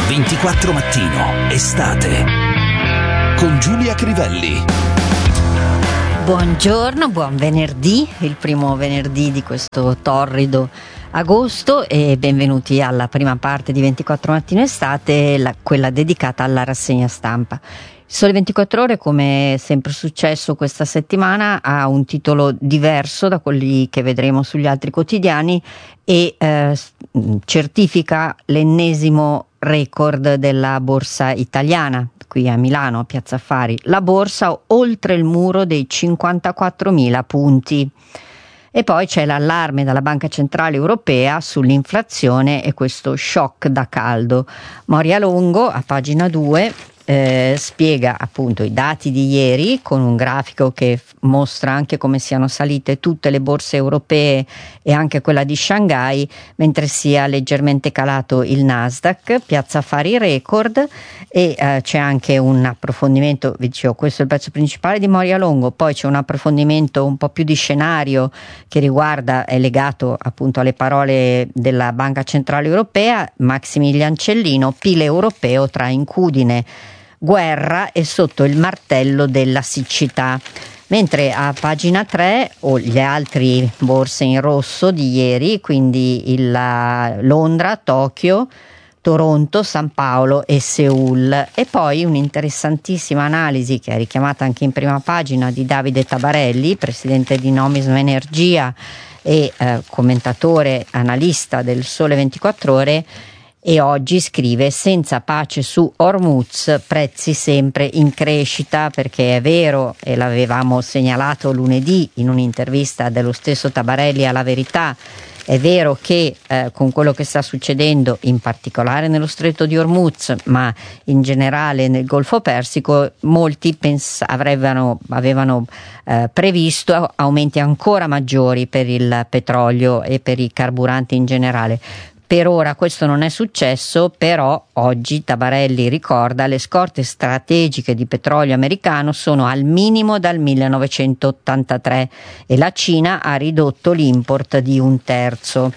24 Mattino, estate, con Giulia Crivelli. Buongiorno, buon venerdì, il primo venerdì di questo torrido agosto, e benvenuti alla prima parte di 24 Mattino Estate, quella dedicata alla rassegna stampa. Il Sole 24 Ore, come è sempre successo questa settimana, ha un titolo diverso da quelli che vedremo sugli altri quotidiani e certifica l'ennesimo record della borsa italiana, qui a Milano, a Piazza Affari. La borsa oltre il muro dei 54.000 punti. E poi c'è l'allarme dalla Banca Centrale Europea sull'inflazione e questo shock da caldo. Moria Longo, a pagina 2, spiega appunto i dati di ieri con un grafico che mostra anche come siano salite tutte le borse europee e anche quella di Shanghai, mentre sia leggermente calato il Nasdaq. Piazza Affari record, e c'è anche un approfondimento, vi dicevo, questo è il pezzo principale di Moria Longo, poi c'è un approfondimento un po' più di scenario che riguarda, è legato appunto alle parole della Banca Centrale Europea, Maximilian Cellino: PIL europeo tra incudine, guerra e sotto il martello della siccità. Mentre a pagina 3 le altre borse in rosso di ieri, quindi Londra, Tokyo, Toronto, San Paolo e Seul. E poi un'interessantissima analisi che è richiamata anche in prima pagina di Davide Tabarelli, presidente di Nomisma Energia e commentatore analista del Sole 24 Ore, e oggi scrive: senza pace su Hormuz, prezzi sempre in crescita, perché è vero, e l'avevamo segnalato lunedì in un'intervista dello stesso Tabarelli alla Verità, è vero che con quello che sta succedendo, in particolare nello Stretto di Hormuz, ma in generale nel Golfo Persico, molti avevano previsto aumenti ancora maggiori per il petrolio e per i carburanti in generale. Per ora questo non è successo, però oggi Tabarelli ricorda: le scorte strategiche di petrolio americano sono al minimo dal 1983 e la Cina ha ridotto l'import di 1/3.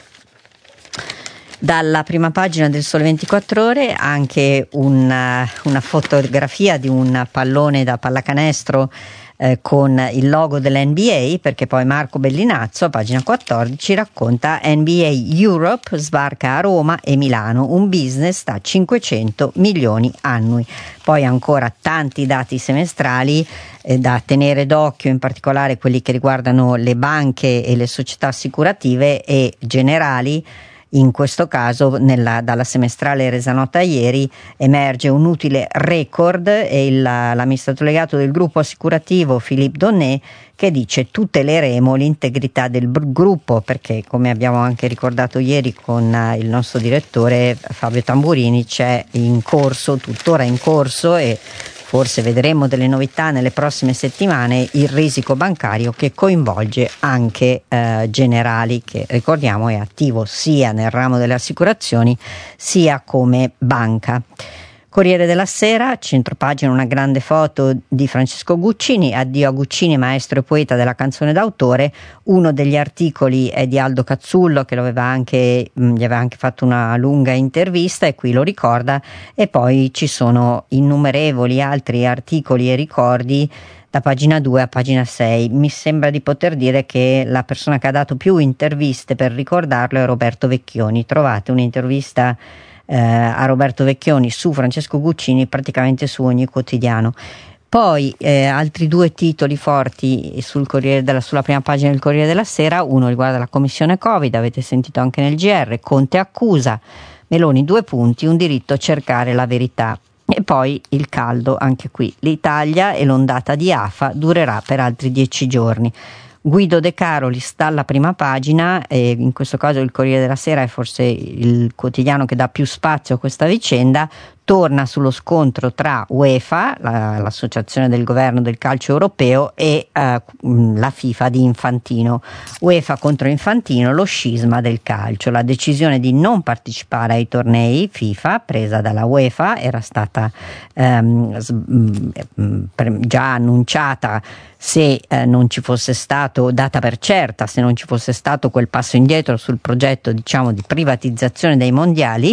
Dalla prima pagina del Sole 24 Ore anche una fotografia di un pallone da pallacanestro con il logo dell'NBA, perché poi Marco Bellinazzo a pagina 14 racconta: NBA Europe sbarca a Roma e Milano, un business da 500 milioni annui. Poi ancora tanti dati semestrali da tenere d'occhio, in particolare quelli che riguardano le banche e le società assicurative e generali. In questo caso dalla semestrale resa nota ieri emerge un utile record, e l'amministratore delegato del gruppo assicurativo Philippe Donnet che dice: tuteleremo l'integrità del gruppo, perché, come abbiamo anche ricordato ieri con il nostro direttore Fabio Tamburini, c'è tuttora in corso, e forse vedremo delle novità nelle prossime settimane, il risico bancario che coinvolge anche Generali, che ricordiamo è attivo sia nel ramo delle assicurazioni sia come banca. Corriere della Sera, centropagina, una grande foto di Francesco Guccini: addio a Guccini, maestro e poeta della canzone d'autore. Uno degli articoli è di Aldo Cazzullo, che gli aveva anche fatto una lunga intervista e qui lo ricorda, e poi ci sono innumerevoli altri articoli e ricordi da pagina 2 a pagina 6. Mi sembra di poter dire che la persona che ha dato più interviste per ricordarlo è Roberto Vecchioni. Trovate un'intervista a Roberto Vecchioni su Francesco Guccini praticamente su ogni quotidiano. Poi altri due titoli forti sulla prima pagina del Corriere della Sera. Uno riguarda la commissione Covid, avete sentito anche nel GR: Conte accusa, Meloni 2 punti, un diritto a cercare la verità. E poi il caldo, anche qui: l'Italia e l'ondata di afa durerà per altri 10 giorni. Guido De Carolis dalla prima pagina, e in questo caso il Corriere della Sera è forse il quotidiano che dà più spazio a questa vicenda. Torna sullo scontro tra UEFA, l'associazione del governo del calcio europeo, e la FIFA di Infantino. UEFA contro Infantino, lo scisma del calcio. La decisione di non partecipare ai tornei FIFA presa dalla UEFA era stata già annunciata se non ci fosse stato, data per certa, se non ci fosse stato quel passo indietro sul progetto, diciamo, di privatizzazione dei mondiali.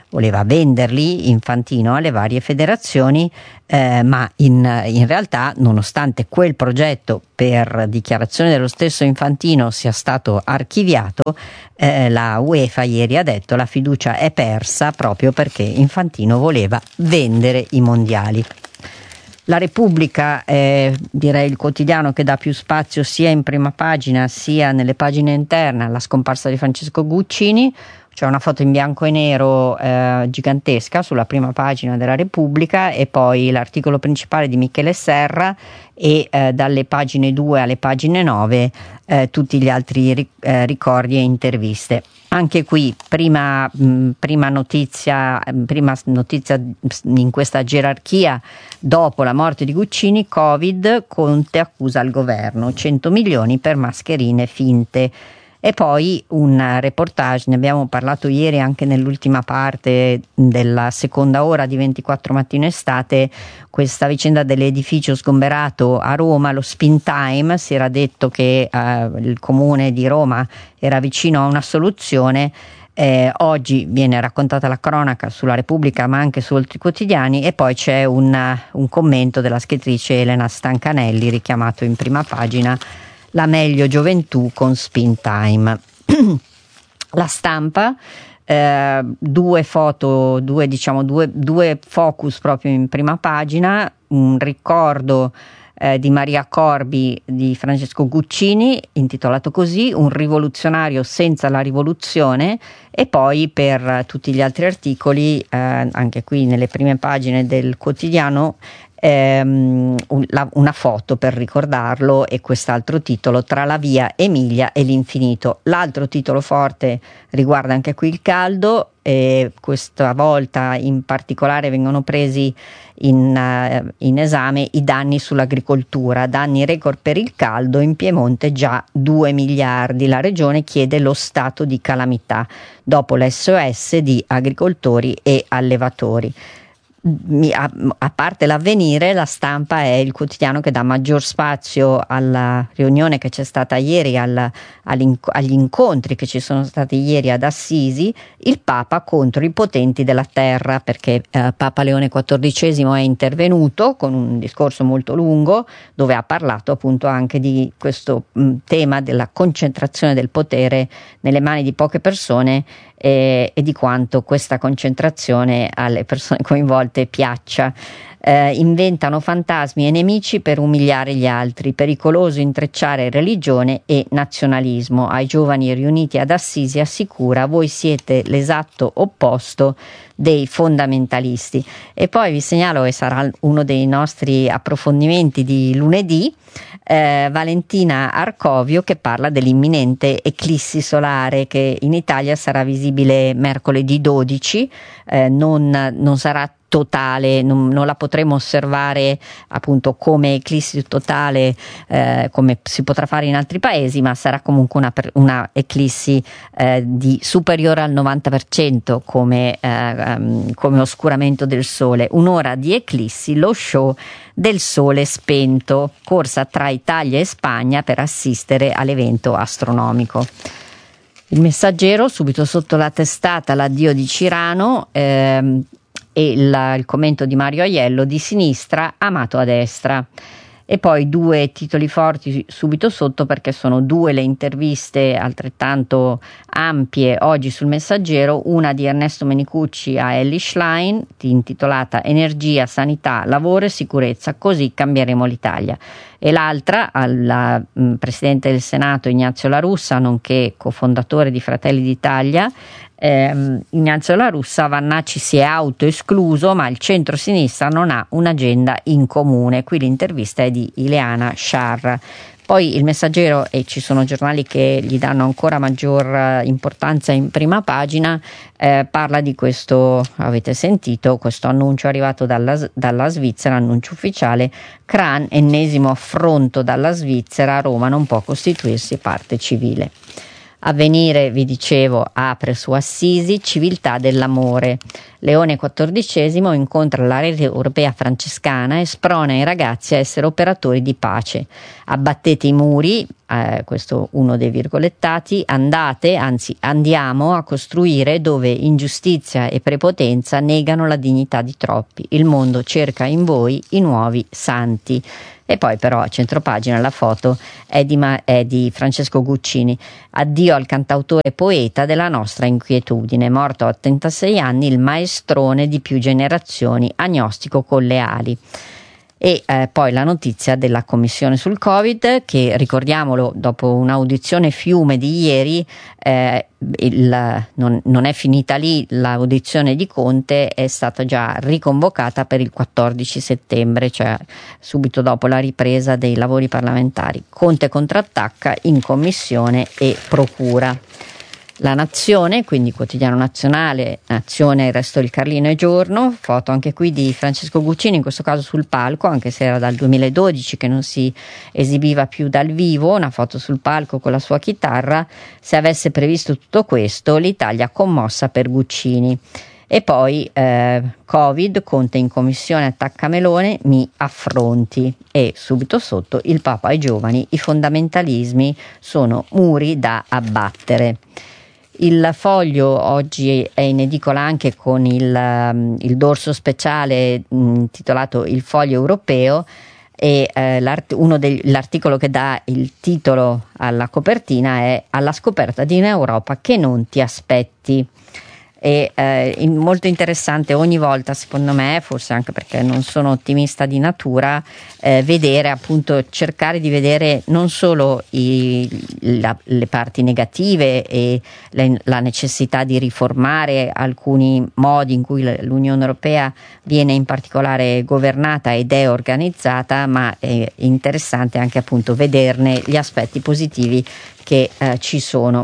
voleva venderli Infantino alle varie federazioni, ma in realtà, nonostante quel progetto per dichiarazione dello stesso Infantino sia stato archiviato, la UEFA ieri ha detto la fiducia è persa proprio perché Infantino voleva vendere i mondiali. La Repubblica è, direi, il quotidiano che dà più spazio sia in prima pagina sia nelle pagine interne alla scomparsa di Francesco Guccini. C'è una foto in bianco e nero gigantesca sulla prima pagina della Repubblica e poi l'articolo principale di Michele Serra e dalle pagine 2 alle pagine 9 tutti gli altri ricordi e interviste. Anche qui prima notizia in questa gerarchia dopo la morte di Guccini: Covid, Conte accusa il governo, 100 milioni per mascherine finte. E poi un reportage, ne abbiamo parlato ieri anche nell'ultima parte della seconda ora di 24 Mattino Estate, questa vicenda dell'edificio sgomberato a Roma, lo Spin Time. Si era detto che il comune di Roma era vicino a una soluzione. Oggi viene raccontata la cronaca sulla Repubblica ma anche su altri quotidiani, e poi c'è un commento della scrittrice Elena Stancanelli richiamato in prima pagina: la meglio gioventù con Spin Time. La Stampa, due foto, due focus proprio in prima pagina, un ricordo di Maria Corbi di Francesco Guccini intitolato così, un rivoluzionario senza la rivoluzione, e poi per tutti gli altri articoli anche qui nelle prime pagine del quotidiano una foto per ricordarlo e quest'altro titolo: tra la via Emilia e l'infinito. L'altro titolo forte riguarda anche qui il caldo, e questa volta in particolare vengono presi in esame i danni sull'agricoltura, danni record per il caldo, in Piemonte già 2 miliardi, la regione chiede lo stato di calamità dopo l'SOS di agricoltori e allevatori. A parte l'Avvenire, la Stampa è il quotidiano che dà maggior spazio alla riunione che c'è stata ieri, agli incontri che ci sono stati ieri ad Assisi, il Papa contro i potenti della terra, perché Papa Leone XIV è intervenuto con un discorso molto lungo dove ha parlato appunto anche di questo tema della concentrazione del potere nelle mani di poche persone e di quanto questa concentrazione alle persone coinvolte piaccia. Inventano fantasmi e nemici per umiliare gli altri, pericoloso intrecciare religione e nazionalismo. Ai giovani riuniti ad Assisi assicura: voi siete l'esatto opposto dei fondamentalisti. E poi vi segnalo, e sarà uno dei nostri approfondimenti di lunedì, Valentina Arcovio che parla dell'imminente eclissi solare che in Italia sarà visibile mercoledì 12, non sarà totale, non la potremo osservare appunto come eclissi totale come si potrà fare in altri paesi, ma sarà comunque una eclissi di superiore al 90% come oscuramento del sole. Un'ora di eclissi, lo show del sole spento, corsa tra Italia e Spagna per assistere all'evento astronomico. Il Messaggero, subito sotto la testata, l'addio di Cirano e il commento di Mario Aiello: di sinistra amato a destra. E poi due titoli forti subito sotto, perché sono due le interviste altrettanto ampie oggi sul Messaggero, una di Ernesto Menicucci a Elly Schlein intitolata Energia, sanità, lavoro e sicurezza, così cambieremo l'Italia, e l'altra al Presidente del Senato Ignazio La Russa, nonché cofondatore di Fratelli d'Italia. Ignazio La Russa: Vannacci si è autoescluso ma il centro-sinistra non ha un'agenda in comune. Qui l'intervista è di Ileana Sciarra. Poi il Messaggero, e ci sono giornali che gli danno ancora maggior importanza in prima pagina, parla di questo, avete sentito, questo annuncio arrivato dalla Svizzera, annuncio ufficiale: Kran, ennesimo affronto dalla Svizzera, Roma non può costituirsi parte civile. Avvenire, vi dicevo, apre su Assisi, civiltà dell'amore. Leone XIV incontra la rete europea francescana e sprona i ragazzi a essere operatori di pace. Abbattete i muri, questo uno dei virgolettati, andiamo a costruire dove ingiustizia e prepotenza negano la dignità di troppi. Il mondo cerca in voi i nuovi santi. E poi però a centropagina la foto è di Francesco Guccini. Addio al cantautore poeta della nostra inquietudine, morto a 86 anni, il maestrone di più generazioni, agnostico con le ali. E poi la notizia della commissione sul Covid, che ricordiamolo, dopo un'audizione fiume di ieri, non è finita lì l'audizione di Conte, è stata già riconvocata per il 14 settembre, cioè subito dopo la ripresa dei lavori parlamentari. Conte contrattacca in commissione e procura. La Nazione, quindi quotidiano nazionale, Nazione, Il Resto del Carlino e Giorno, foto anche qui di Francesco Guccini, in questo caso sul palco, anche se era dal 2012 che non si esibiva più dal vivo, una foto sul palco con la sua chitarra. Se avesse previsto tutto questo, l'Italia commossa per Guccini. E poi Covid, Conte in commissione attacca Meloni, mi affronti, e subito sotto il Papa ai giovani, i fondamentalismi sono muri da abbattere. Il Foglio oggi è in edicola anche con il dorso speciale intitolato Il Foglio Europeo, e l'articolo che dà il titolo alla copertina è Alla scoperta di un'Europa che non ti aspetti. E molto interessante ogni volta, secondo me, forse anche perché non sono ottimista di natura, vedere, appunto, cercare di vedere non solo le parti negative e la necessità di riformare alcuni modi in cui l'Unione Europea viene in particolare governata ed è organizzata, ma è interessante anche, appunto, vederne gli aspetti positivi che ci sono.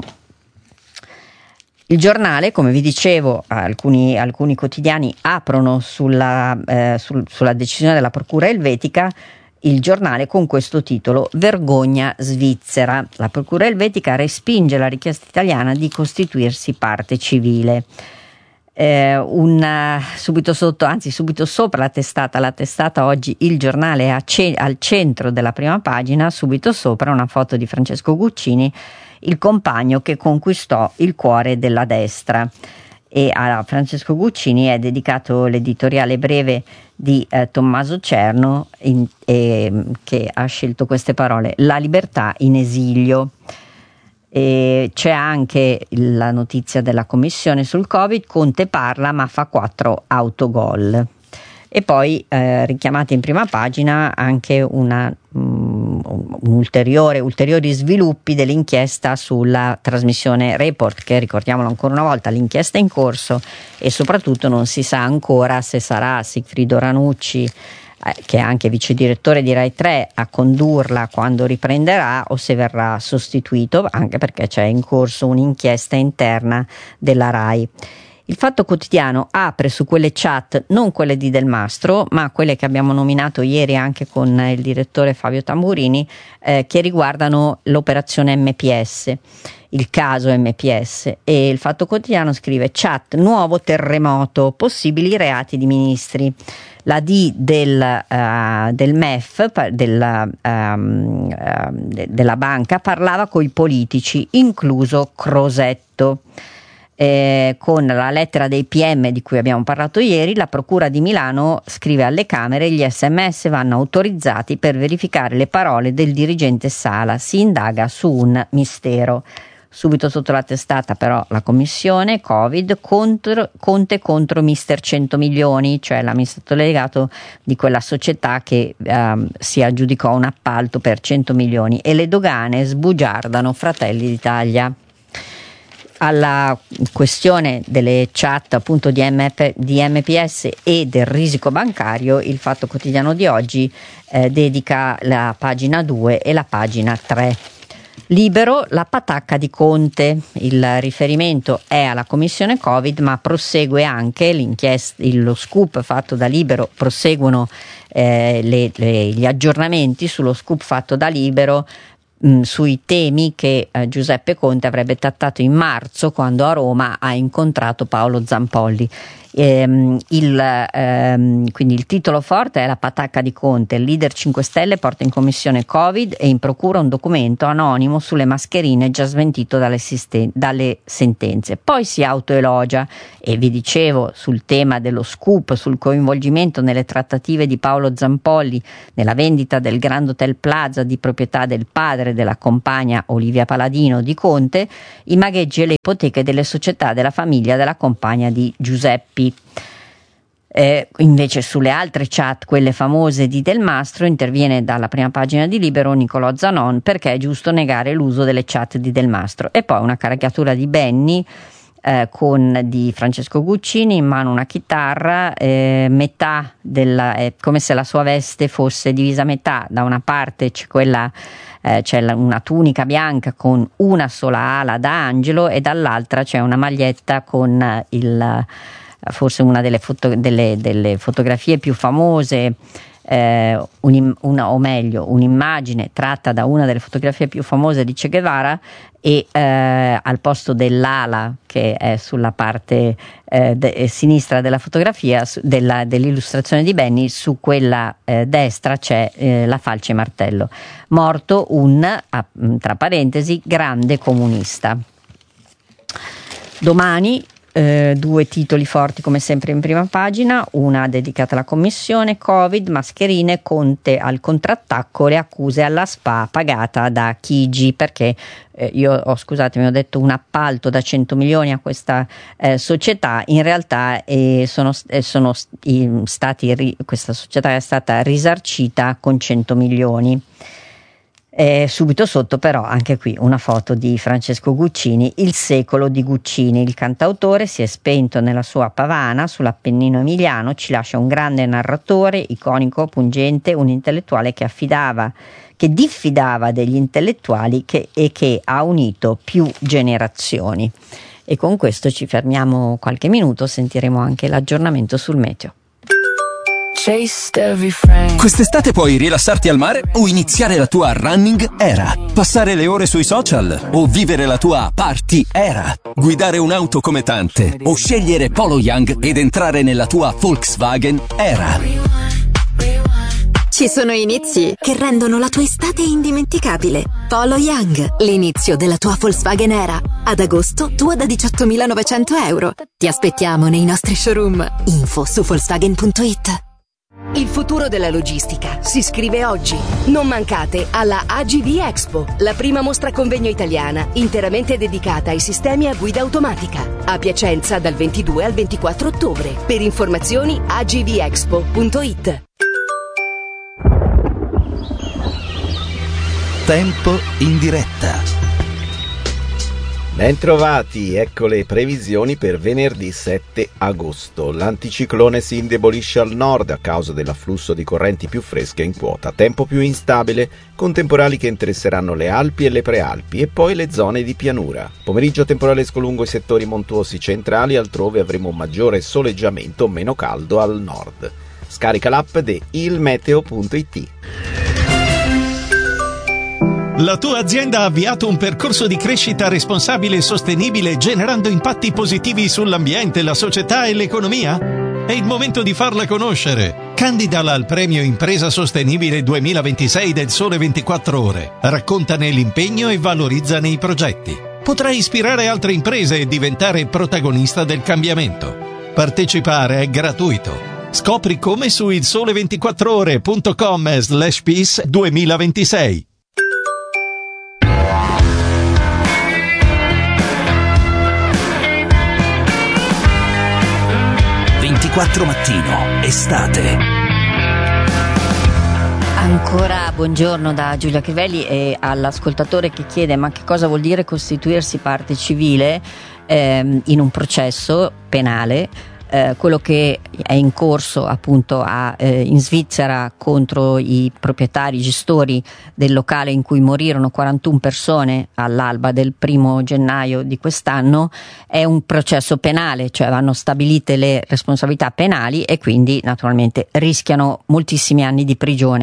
Il Giornale, come vi dicevo, alcuni quotidiani aprono sulla decisione della Procura elvetica. Il Giornale con questo titolo: Vergogna svizzera. La Procura elvetica respinge la richiesta italiana di costituirsi parte civile. Subito sopra la testata oggi Il Giornale al centro della prima pagina, subito sopra una foto di Francesco Guccini, il compagno che conquistò il cuore della destra. E a Francesco Guccini è dedicato l'editoriale breve di Tommaso Cerno, che ha scelto queste parole: la libertà in esilio. E c'è anche la notizia della commissione sul Covid, Conte parla ma fa 4 autogol. E poi richiamate in prima pagina anche ulteriori sviluppi dell'inchiesta sulla trasmissione Report, che, ricordiamolo ancora una volta, l'inchiesta è in corso e soprattutto non si sa ancora se sarà Sigfrido Ranucci, che è anche vice direttore di Rai 3, a condurla quando riprenderà, o se verrà sostituito, anche perché c'è in corso un'inchiesta interna della Rai. Il Fatto Quotidiano apre su quelle chat, non quelle di Del Mastro, ma quelle che abbiamo nominato ieri anche con il direttore Fabio Tamburini, che riguardano l'operazione MPS, il caso MPS. E il Fatto Quotidiano scrive: chat, nuovo terremoto, possibili reati di ministri. La D del MEF, della banca, parlava coi politici, incluso Crosetto. Con la lettera dei PM di cui abbiamo parlato ieri, la Procura di Milano scrive alle Camere: gli SMS vanno autorizzati per verificare le parole del dirigente Sala, si indaga su un mistero. Subito sotto la testata però la commissione Covid, Conte contro Mister 100 milioni, cioè l'amministratore delegato di quella società che si aggiudicò un appalto per 100 milioni, e le dogane sbugiardano Fratelli d'Italia. Alla questione delle chat, appunto, di MPS e del risico bancario, il Fatto Quotidiano di oggi dedica la pagina 2 e la pagina 3. Libero, la patacca di Conte. Il riferimento è alla commissione Covid, ma prosegue anche l'inchiesta, lo scoop fatto da Libero, proseguono gli aggiornamenti sullo scoop fatto da Libero sui temi che Giuseppe Conte avrebbe trattato in marzo, quando a Roma ha incontrato Paolo Zampolli. Quindi il titolo forte è la patacca di Conte, il leader 5 Stelle porta in commissione Covid e in procura un documento anonimo sulle mascherine già smentito dalle sentenze. Poi si autoelogia e vi dicevo sul tema dello scoop sul coinvolgimento nelle trattative di Paolo Zampolli nella vendita del Grand Hotel Plaza di proprietà del padre della compagna Olivia Paladino di Conte, i magheggi e le ipoteche delle società della famiglia della compagna di Giuseppi. Invece sulle altre chat, quelle famose di Del Mastro, interviene dalla prima pagina di Libero Nicolò Zanon perché è giusto negare l'uso delle chat di Del Mastro, e poi una caricatura di Benny di Francesco Guccini, in mano una chitarra, metà come se la sua veste fosse divisa a metà. Da una parte c'è una tunica bianca con una sola ala da angelo e dall'altra c'è una maglietta con forse una delle fotografie più famose, un'immagine tratta da una delle fotografie più famose di Che Guevara, e al posto dell'ala che è sulla parte sinistra della fotografia dell'illustrazione di Benny, su quella destra c'è la falce e martello. Morto tra parentesi, grande comunista. Domani due titoli forti come sempre in prima pagina, una dedicata alla commissione Covid, mascherine, Conte al contrattacco, le accuse alla SPA pagata da Chigi, perché ho detto un appalto da 100 milioni a questa società, in realtà questa società è stata risarcita con 100 milioni. Subito sotto però anche qui una foto di Francesco Guccini, il secolo di Guccini. Il cantautore si è spento nella sua Pavana sull'Appennino emiliano, ci lascia un grande narratore, iconico, pungente, un intellettuale che diffidava degli intellettuali e che ha unito più generazioni. E con questo ci fermiamo qualche minuto, sentiremo anche l'aggiornamento sul meteo. Quest'estate puoi rilassarti al mare o iniziare la tua running era, passare le ore sui social o vivere la tua party era, guidare un'auto come tante o scegliere Polo Young ed entrare nella tua Volkswagen era. Ci sono inizi che rendono la tua estate indimenticabile. Polo Young, l'inizio della tua Volkswagen era. Ad agosto, tua da 18.900 euro. Ti aspettiamo nei nostri showroom. Info su Volkswagen.it. Il futuro della logistica si scrive oggi. Non mancate alla AGV Expo, la prima mostra convegno italiana interamente dedicata ai sistemi a guida automatica. A Piacenza dal 22 al 24 ottobre. Per informazioni agvexpo.it. Tempo in diretta. Bentrovati, ecco le previsioni per venerdì 7 agosto. L'anticiclone si indebolisce al nord a causa dell'afflusso di correnti più fresche in quota, tempo più instabile, con temporali che interesseranno le Alpi e le Prealpi e poi le zone di pianura. Pomeriggio temporalesco lungo i settori montuosi centrali, altrove avremo un maggiore soleggiamento, meno caldo al nord. Scarica l'app di ilmeteo.it. La tua azienda ha avviato un percorso di crescita responsabile e sostenibile generando impatti positivi sull'ambiente, la società e l'economia? È il momento di farla conoscere. Candidala al premio Impresa Sostenibile 2026 del Sole 24 Ore. Raccontane l'impegno e valorizzane i progetti. Potrai ispirare altre imprese e diventare protagonista del cambiamento. Partecipare è gratuito. Scopri come su ilsole24ore.com/peace 2026. 24 mattino, estate. Ancora buongiorno da Giulia Crivelli e all'ascoltatore che chiede: ma che cosa vuol dire costituirsi parte civile in un processo penale? Quello che è in corso appunto in Svizzera contro i proprietari, gestori del locale in cui morirono 41 persone all'alba del 1° gennaio di quest'anno è un processo penale, cioè vanno stabilite le responsabilità penali e quindi naturalmente rischiano moltissimi anni di prigione.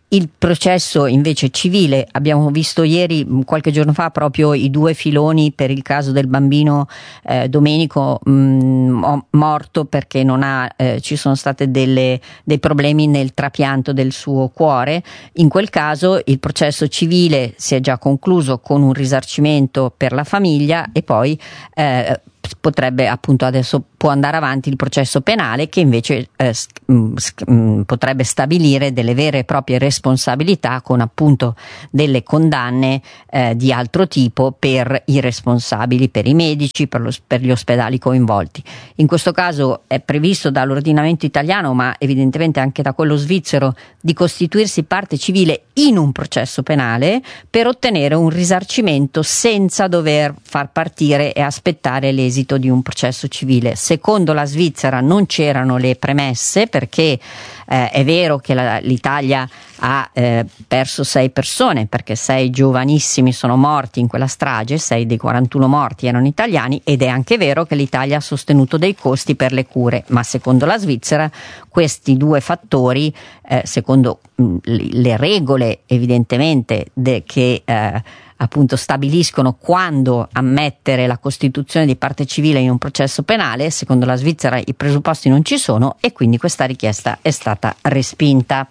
Il processo invece civile, abbiamo visto ieri, qualche giorno fa, proprio i 2 filoni per il caso del bambino Domenico morto perché ci sono state dei problemi nel trapianto del suo cuore. In quel caso il processo civile si è già concluso con un risarcimento per la famiglia e poi potrebbe, appunto, adesso può andare avanti il processo penale, che invece potrebbe stabilire delle vere e proprie responsabilità, con appunto delle condanne di altro tipo per i responsabili, per i medici, per gli ospedali coinvolti. In questo caso è previsto dall'ordinamento italiano, ma evidentemente anche da quello svizzero, di costituirsi parte civile in un processo penale per ottenere un risarcimento senza dover far partire e aspettare l'esito di un processo civile. Secondo la Svizzera non c'erano le premesse, perché è vero che l'Italia ha perso 6 persone, perché 6 giovanissimi sono morti in quella strage, 6 dei 41 morti erano italiani, ed è anche vero che l'Italia ha sostenuto dei costi per le cure, ma secondo la Svizzera questi 2 fattori, secondo le regole evidentemente che appunto stabiliscono quando ammettere la costituzione di parte civile in un processo penale, secondo la Svizzera i presupposti non ci sono e quindi questa richiesta è stata respinta.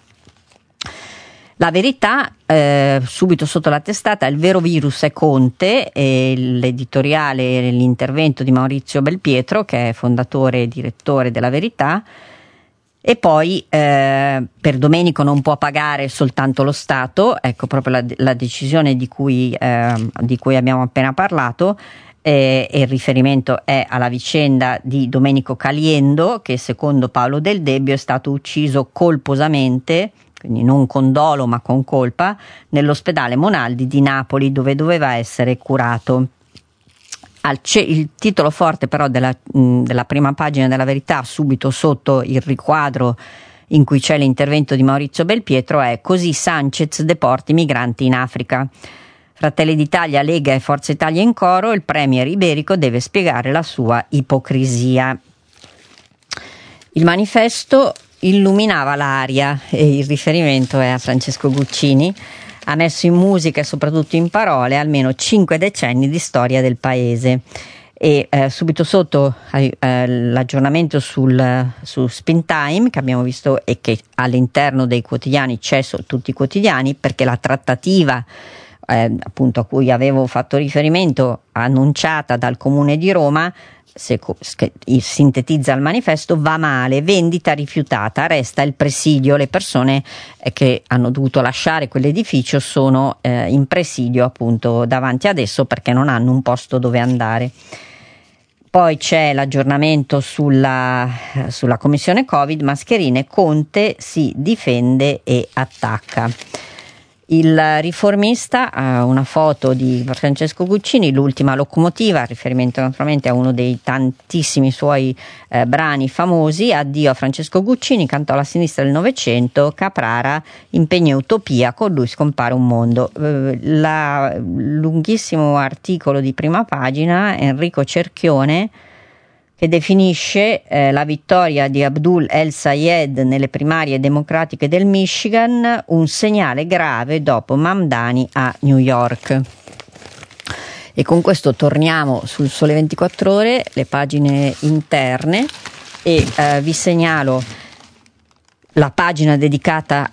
La Verità, subito sotto la testata, il vero virus è Conte, e l'editoriale, l'intervento di Maurizio Belpietro, che è fondatore e direttore della Verità. E poi per Domenico non può pagare soltanto lo Stato, ecco proprio la decisione di cui abbiamo appena parlato, e il riferimento è alla vicenda di Domenico Caliendo, che secondo Paolo Del Debbio è stato ucciso colposamente, quindi non con dolo ma con colpa, nell'ospedale Monaldi di Napoli, dove doveva essere curato. Il titolo forte però della prima pagina della Verità, subito sotto il riquadro in cui c'è l'intervento di Maurizio Belpietro, è: così Sanchez deporta i migranti in Africa. Fratelli d'Italia, Lega e Forza Italia in coro, il premier iberico deve spiegare la sua ipocrisia. Il Manifesto illuminava l'aria, e il riferimento è a Francesco Guccini. Ha messo in musica e soprattutto in parole almeno 5 decenni di storia del paese. E subito sotto l'aggiornamento su Spin Time, che abbiamo visto e che all'interno dei quotidiani c'è su tutti i quotidiani, perché la trattativa appunto a cui avevo fatto riferimento, annunciata dal Comune di Roma, sintetizza il Manifesto: va male, vendita rifiutata, resta il presidio, le persone che hanno dovuto lasciare quell'edificio sono in presidio appunto davanti ad esso perché non hanno un posto dove andare. Poi c'è l'aggiornamento sulla commissione Covid, mascherine, Conte si difende e attacca. Il Riformista ha una foto di Francesco Guccini, l'ultima locomotiva, riferimento naturalmente a uno dei tantissimi suoi brani famosi. Addio a Francesco Guccini, cantò la sinistra del Novecento, Caprara, impegno e utopia, con lui scompare un mondo. Lunghissimo articolo di prima pagina, Enrico Cerchione, che definisce la vittoria di Abdul El-Sayed nelle primarie democratiche del Michigan un segnale grave dopo Mamdani a New York. E con questo torniamo sul Sole 24 Ore, le pagine interne, e vi segnalo la pagina dedicata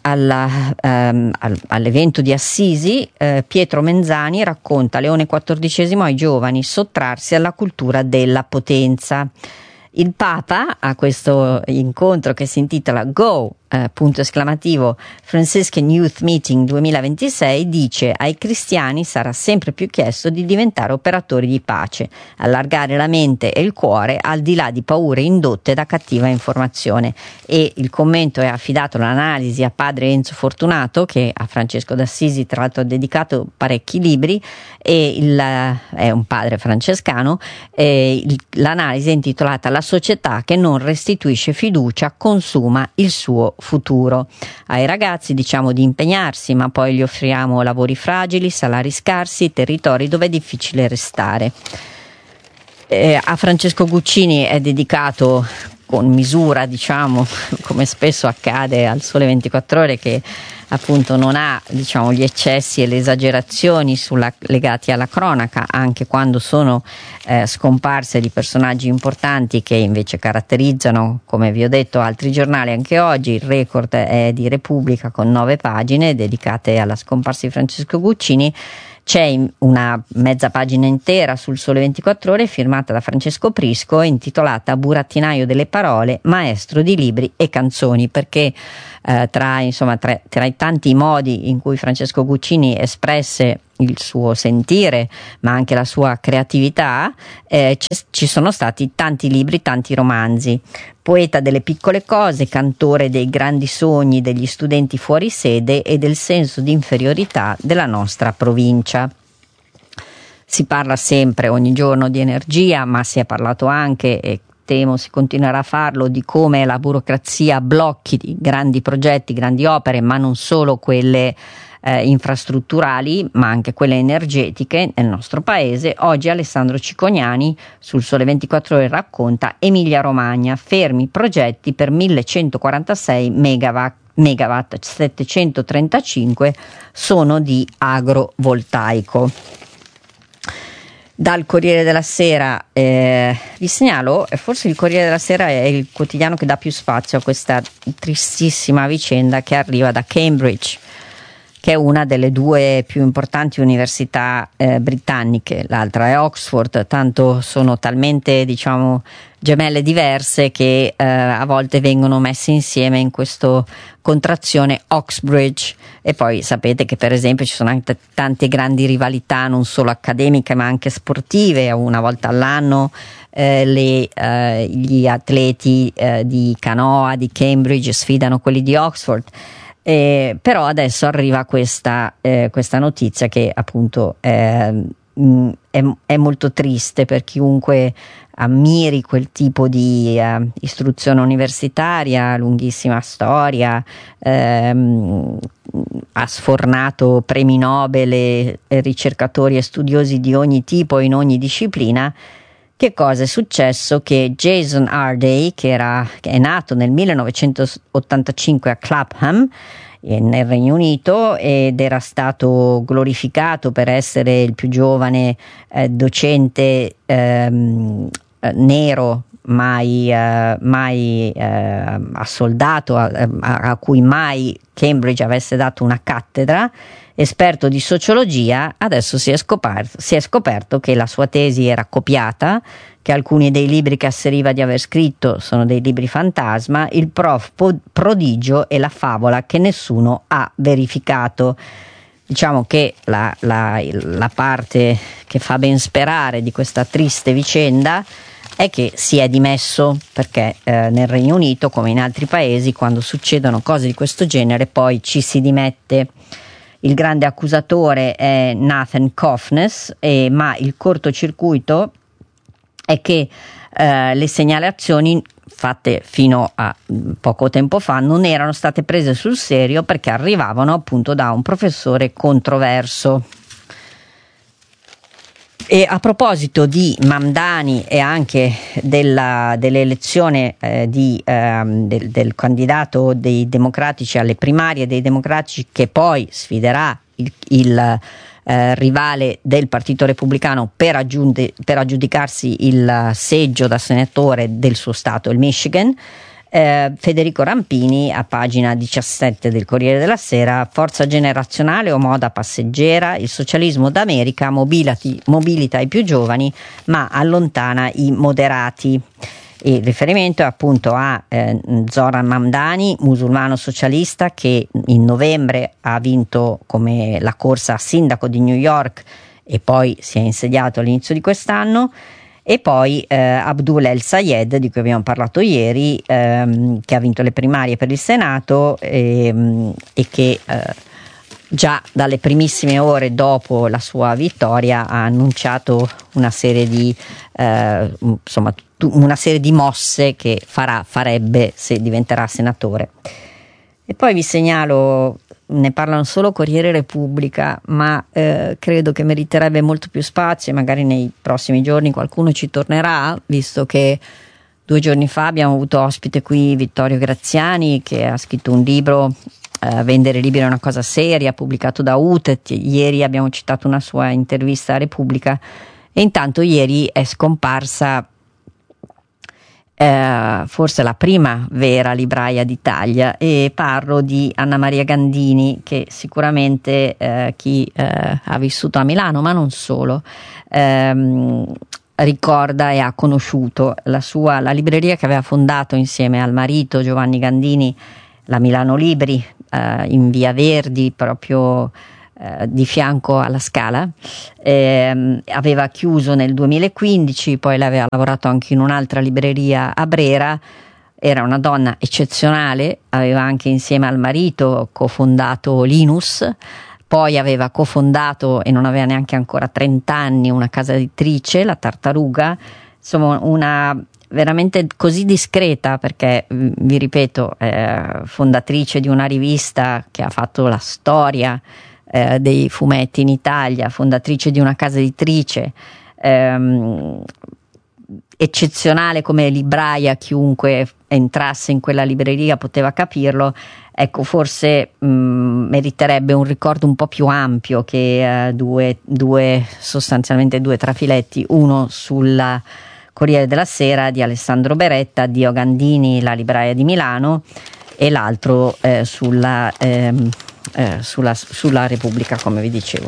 all'evento di Assisi. Pietro Menzani racconta Leone XIV ai giovani: sottrarsi alla cultura della potenza. Il Papa a questo incontro, che si intitola Go! Franciscan Youth Meeting 2026, dice: ai cristiani sarà sempre più chiesto di diventare operatori di pace, allargare la mente e il cuore al di là di paure indotte da cattiva informazione. E il commento è affidato all'analisi a padre Enzo Fortunato, che a Francesco d'Assisi tra l'altro ha dedicato parecchi libri, e è un padre francescano. L'analisi è intitolata La società che non restituisce fiducia consuma il suo futuro. Ai ragazzi diciamo di impegnarsi, ma poi gli offriamo lavori fragili, salari scarsi, territori dove è difficile restare. A Francesco Guccini è dedicato con misura, diciamo, come spesso accade al Sole 24 Ore, che appunto non ha, diciamo, gli eccessi e le esagerazioni legati alla cronaca, anche quando sono scomparse di personaggi importanti che invece caratterizzano, come vi ho detto, altri giornali anche oggi. Il record è di Repubblica con 9 pagine dedicate alla scomparsa di Francesco Guccini. C'è una mezza pagina intera sul Sole 24 Ore firmata da Francesco Prisco, intitolata Burattinaio delle parole, maestro di libri e canzoni, perché tra i tanti modi in cui Francesco Guccini espresse il suo sentire ma anche la sua creatività, ci sono stati tanti libri, tanti romanzi. Poeta delle piccole cose, cantore dei grandi sogni degli studenti fuori sede e del senso di inferiorità della nostra provincia. Si parla sempre, ogni giorno, di energia, ma si è parlato anche, e temo si continuerà a farlo, di come la burocrazia blocchi grandi progetti, grandi opere, ma non solo quelle infrastrutturali, ma anche quelle energetiche nel nostro paese. Oggi Alessandro Cicognani sul Sole 24 Ore racconta: Emilia Romagna, fermi progetti per 1146 megawatt, 735 sono di agrovoltaico. Dal Corriere della Sera vi segnalo, forse il Corriere della Sera è il quotidiano che dà più spazio a questa tristissima vicenda che arriva da Cambridge, che è una delle 2 più importanti università britanniche. L'altra è Oxford, tanto sono talmente, diciamo, gemelle diverse che a volte vengono messe insieme in questa contrazione Oxbridge. E poi sapete che, per esempio, ci sono anche tante grandi rivalità, non solo accademiche ma anche sportive. Una volta all'anno gli atleti di canoa di Cambridge sfidano quelli di Oxford. Però adesso arriva questa notizia che appunto è molto triste per chiunque ammiri quel tipo di istruzione universitaria, lunghissima storia, ha sfornato premi Nobel e ricercatori e studiosi di ogni tipo in ogni disciplina. Che cosa è successo? Che Jason Harday, che è nato nel 1985 a Clapham nel Regno Unito ed era stato glorificato per essere il più giovane docente nero mai assoldato, a cui mai Cambridge avesse dato una cattedra, esperto di sociologia. Adesso si è scoperto che la sua tesi era copiata, che alcuni dei libri che asseriva di aver scritto sono dei libri fantasma, il prof prodigio e la favola che nessuno ha verificato. Diciamo che la parte che fa ben sperare di questa triste vicenda è che si è dimesso, perché nel Regno Unito, come in altri paesi, quando succedono cose di questo genere poi ci si dimette. Il grande accusatore è Nathan Coffness, ma il cortocircuito è che le segnalazioni fatte fino a poco tempo fa non erano state prese sul serio, perché arrivavano appunto da un professore controverso. E a proposito di Mamdani e anche dell'elezione del candidato dei democratici alle primarie dei democratici, che poi sfiderà il rivale del Partito Repubblicano per aggiudicarsi il seggio da senatore del suo stato, il Michigan, Federico Rampini, a pagina 17 del Corriere della Sera: forza generazionale o moda passeggera, il socialismo d'America mobilita i più giovani ma allontana i moderati. Il riferimento è appunto a Zoran Mamdani, musulmano socialista, che in novembre ha vinto come la corsa a sindaco di New York e poi si è insediato all'inizio di quest'anno. E poi Abdul El Sayed, di cui abbiamo parlato ieri, che ha vinto le primarie per il Senato e che già dalle primissime ore dopo la sua vittoria ha annunciato una serie di mosse che farebbe se diventerà senatore. E poi vi segnalo, ne parlano solo Corriere Repubblica, ma credo che meriterebbe molto più spazio, e magari nei prossimi giorni qualcuno ci tornerà, visto che 2 giorni fa abbiamo avuto ospite qui Vittorio Graziani, che ha scritto un libro vendere libri è una cosa seria, pubblicato da Utet. Ieri abbiamo citato una sua intervista a Repubblica, e intanto ieri è scomparsa forse la prima vera libraia d'Italia, e parlo di Anna Maria Gandini, che sicuramente chi ha vissuto a Milano, ma non solo, ricorda e ha conosciuto. La libreria che aveva fondato insieme al marito Giovanni Gandini, la Milano Libri, in via Verdi, proprio di fianco alla Scala, aveva chiuso nel 2015, poi l'aveva lavorato anche in un'altra libreria a Brera. Era una donna eccezionale, aveva anche insieme al marito cofondato Linus, poi aveva cofondato, e non aveva neanche ancora 30 anni, una casa editrice, la Tartaruga. Insomma, una veramente così discreta, perché vi ripeto, fondatrice di una rivista che ha fatto la storia dei fumetti in Italia, fondatrice di una casa editrice, eccezionale come libraia, chiunque entrasse in quella libreria poteva capirlo. Ecco, forse meriterebbe un ricordo un po' più ampio che sostanzialmente due trafiletti, uno sulla Corriere della Sera di Alessandro Beretta, Addio Gandini, la libraia di Milano, e l'altro sulla Repubblica, come vi dicevo.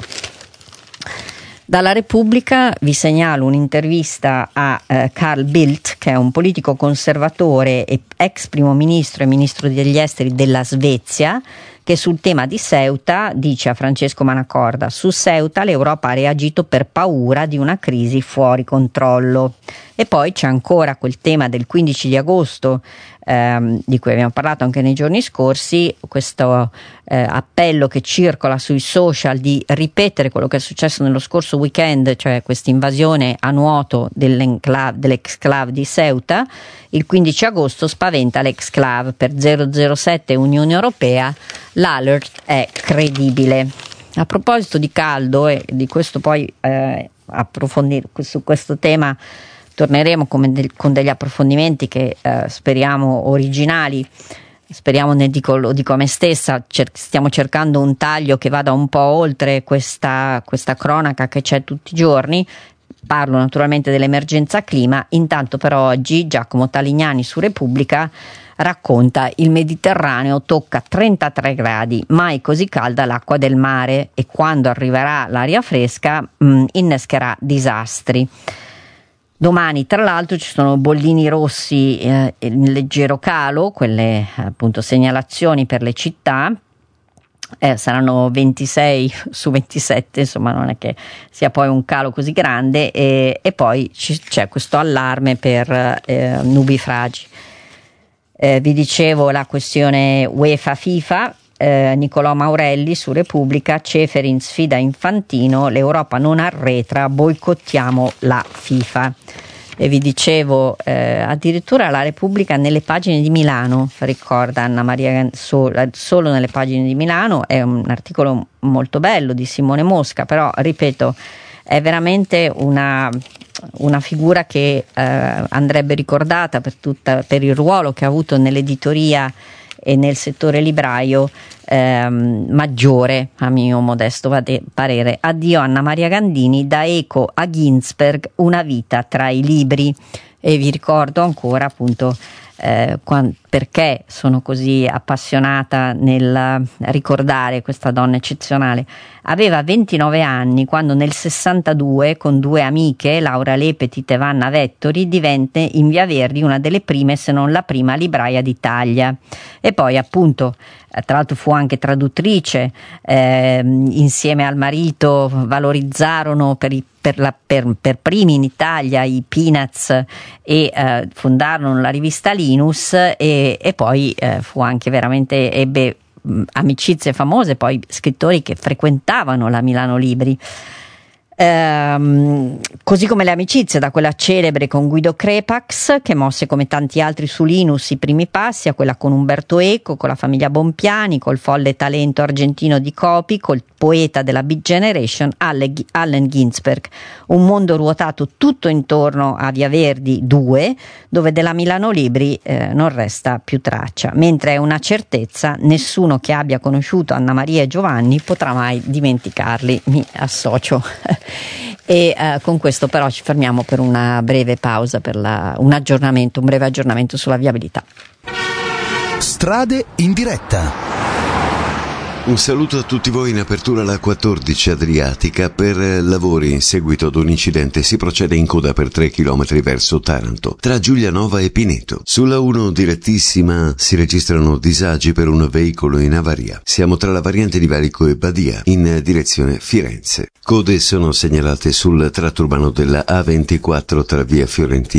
Dalla Repubblica vi segnalo un'intervista a Carl Bildt, che è un politico conservatore e ex primo ministro e ministro degli esteri della Svezia, che sul tema di Ceuta dice a Francesco Manacorda: su Ceuta l'Europa ha reagito per paura di una crisi fuori controllo. E poi c'è ancora quel tema del 15 di agosto di cui abbiamo parlato anche nei giorni scorsi, questo appello che circola sui social di ripetere quello che è successo nello scorso weekend, cioè questa invasione a nuoto dell'exclave di Ceuta. Il 15 agosto spaventa l'exclave, per 007 Unione Europea l'alert è credibile. A proposito di caldo, e di questo poi approfondire su questo tema torneremo con degli approfondimenti che speriamo originali. Speriamo, lo dico a me stessa, stiamo cercando un taglio che vada un po' oltre questa cronaca che c'è tutti i giorni. Parlo naturalmente dell'emergenza clima. Intanto però oggi Giacomo Talignani su Repubblica racconta: il Mediterraneo tocca 33 gradi, mai così calda l'acqua del mare, e quando arriverà l'aria fresca innescherà disastri. Domani tra l'altro ci sono bollini rossi in leggero calo, quelle appunto segnalazioni per le città, saranno 26 su 27, insomma non è che sia poi un calo così grande, e poi c'è questo allarme per nubifragi. Vi dicevo la questione UEFA-FIFA. Nicolò Maurelli su Repubblica: Ceferin sfida Infantino, l'Europa non arretra, boicottiamo la FIFA. E vi dicevo addirittura la Repubblica nelle pagine di Milano, ricorda Anna Maria, solo nelle pagine di Milano. È un articolo molto bello di Simone Mosca, però ripeto, è veramente una figura che andrebbe ricordata per il ruolo che ha avuto nell'editoria e nel settore libraio maggiore, a mio modesto parere. Addio Anna Maria Gandini, da Eco a Ginsberg, una vita tra i libri. E vi ricordo ancora appunto perché sono così appassionata nel ricordare questa donna eccezionale. Aveva 29 anni quando nel 62 con due amiche, Laura Lepetite e Vanna Vettori, divenne in Via Verdi una delle prime, se non la prima, libraia d'Italia. E poi appunto tra l'altro fu anche traduttrice, insieme al marito valorizzarono per primi in Italia i Peanuts e fondarono la rivista Linus, e poi fu anche veramente, ebbe amicizie famose, poi scrittori che frequentavano la Milano Libri. Così come le amicizie, da quella celebre con Guido Crepax, che mosse come tanti altri su Linus i primi passi, a quella con Umberto Eco, con la famiglia Bompiani, col folle talento argentino di Copi, col poeta della Beat Generation Allen Ginsberg. Un mondo ruotato tutto intorno a Via Verdi 2, dove della Milano Libri non resta più traccia, mentre è una certezza: nessuno che abbia conosciuto Anna Maria e Giovanni potrà mai dimenticarli. Mi associo. E con questo però ci fermiamo per una breve pausa, per un breve aggiornamento sulla viabilità. Strade in diretta. Un saluto a tutti voi. In apertura la 14 Adriatica. Per lavori in seguito ad un incidente si procede in coda per 3 km verso Taranto, tra Giulianova e Pineto. Sulla 1 direttissima si registrano disagi per un veicolo in avaria. Siamo tra la variante di Valico e Badia, in direzione Firenze. Code sono segnalate sul tratto urbano della A24 tra via Fiorentina